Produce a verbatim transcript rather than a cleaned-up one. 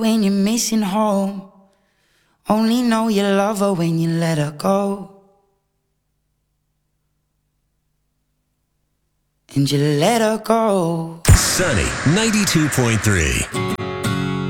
when you're missing home. Only know you love her when you let her go. And you let her go. Sunny ninety-two point three.